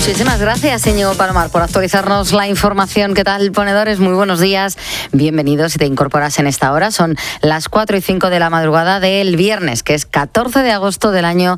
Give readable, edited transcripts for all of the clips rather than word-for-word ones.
Muchísimas gracias, Íñigo Palomar, por actualizarnos la información. ¿Qué tal, ponedores? Muy buenos días. Bienvenidos si te incorporas en esta hora. Son las 4:05 de la madrugada del viernes, que es 14 de agosto del año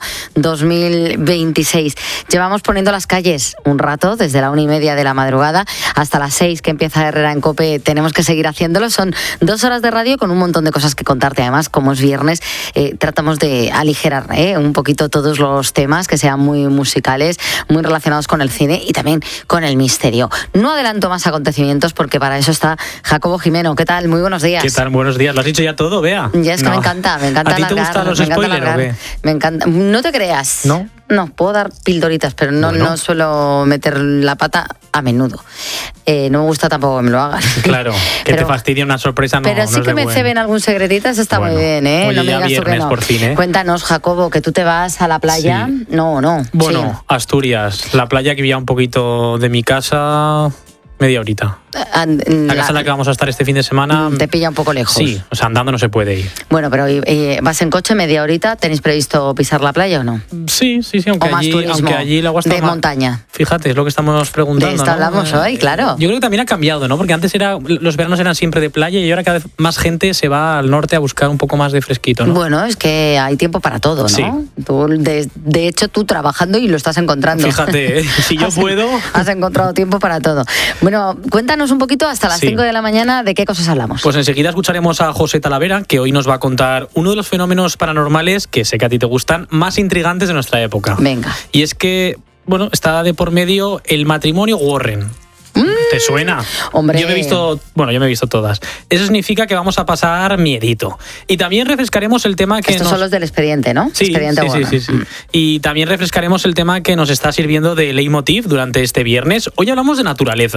2026. Llevamos poniendo las calles un rato, desde la 1:30 de la madrugada hasta las 6 que empieza Herrera en COPE. Tenemos que seguir haciéndolo. Son 2 horas de radio con un montón de cosas que contarte. Además, como es viernes, tratamos de aligerar un poquito todos los temas, que sean muy musicales, muy relacionados con el cine y también con el misterio. No adelanto más acontecimientos porque para eso está Jacobo Jimeno. ¿Qué tal? Muy buenos días. ¿Qué tal? Buenos días. ¿Lo has dicho ya todo, Bea? Ya es que me encanta ¿A ti alargar. te gustan los spoilers o qué? Me encanta. No te creas. ¿No? No, puedo dar pildoritas, pero no suelo meter la pata a menudo. No me gusta tampoco que me lo hagan. Claro, que te fastidie una sorpresa no. Pero sí no que me ceben algún secretito, eso está muy bien, ¿eh? Oye, no me ya digas tú que viernes no. por fin, ¿eh? Cuéntanos, Jacobo, que tú te vas a la playa. Sí. No. Bueno, Sí. Asturias, la playa que vivía un poquito de mi casa, media horita. La casa en la que vamos a estar este fin de semana. Te pilla un poco lejos. Sí, o sea, andando no se puede ir. Bueno, pero vas en coche media horita. ¿Tenéis previsto pisar la playa o no? Sí, ¿O más turismo aunque allí el agua está de montaña? Fíjate, es lo que estamos preguntando. De esto ¿no? hablamos hoy, claro. Yo creo que también ha cambiado, ¿no? Porque antes los veranos eran siempre de playa y ahora cada vez más gente se va al norte a buscar un poco más de fresquito, ¿no? Bueno, es que hay tiempo para todo, ¿no? Sí. De hecho, tú trabajando y lo estás encontrando. Fíjate, si yo puedo... Has encontrado tiempo para todo. Bueno, cuéntanos un poquito hasta las 5 de la mañana de qué cosas hablamos. Pues enseguida escucharemos a José Talavera, que hoy nos va a contar uno de los fenómenos paranormales, que sé que a ti te gustan, más intrigantes de nuestra época. Venga. Y es que, está de por medio el matrimonio Warren. ¿Te suena? Hombre. Yo me he visto todas. Eso significa que vamos a pasar miedito. Y también refrescaremos el tema que Estos son los del expediente, ¿no? Sí, expediente sí. Y también refrescaremos el tema que nos está sirviendo de leitmotiv durante este viernes. Hoy hablamos de naturaleza.